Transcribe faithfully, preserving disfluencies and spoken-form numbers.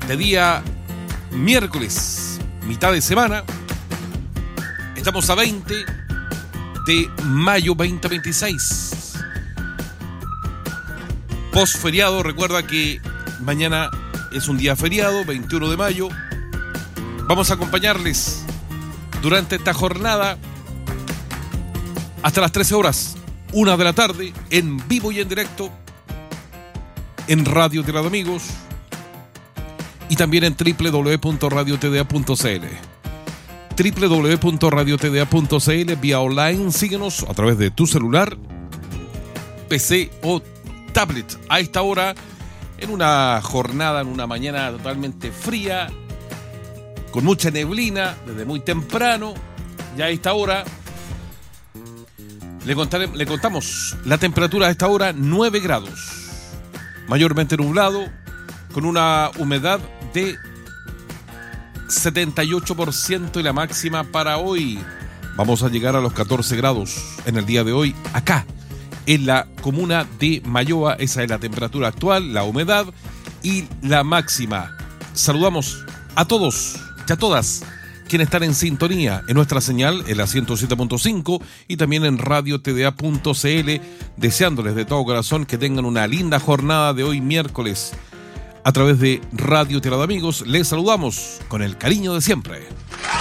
de día miércoles, mitad de semana. Estamos a veinte de mayo veinte veintiséis. Post feriado, recuerda que mañana es un día feriado, veintiuno de mayo. Vamos a acompañarles durante esta jornada hasta las trece horas, una de la tarde, en vivo y en directo, en Radio Tierra de Amigos y también en doble u doble u doble u punto radio t d a punto c l. doble u doble u doble u punto radio t d a punto c l, vía online. Síguenos a través de tu celular, P C o tablet. A esta hora, en una jornada, en una mañana totalmente fría, con mucha neblina, desde muy temprano. Ya a esta hora le, contaré, le contamos la temperatura a esta hora, nueve grados. Mayormente nublado, con una humedad de setenta y ocho por ciento y la máxima para hoy. Vamos a llegar a los catorce grados en el día de hoy, acá, en la comuna de Mayoa. Esa es la temperatura actual, la humedad y la máxima. Saludamos a todos y a todas quienes están en sintonía en nuestra señal en la ciento siete punto cinco y también en radio t d a punto c l, deseándoles de todo corazón que tengan una linda jornada de hoy miércoles. A través de Radio Tierra de Amigos les saludamos con el cariño de siempre.